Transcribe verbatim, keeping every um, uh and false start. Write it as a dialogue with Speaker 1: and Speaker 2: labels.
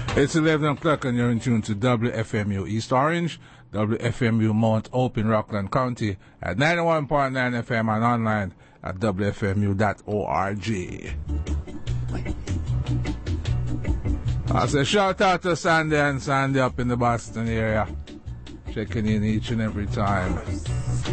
Speaker 1: It's eleven o'clock and you're in tune to W F M U East Orange, W F M U Mount Hope in Rockland County at ninety-one point nine F M and online at W F M U dot org. I say shout out to Sandy and Sandy up in the Boston area, checking in each and every time.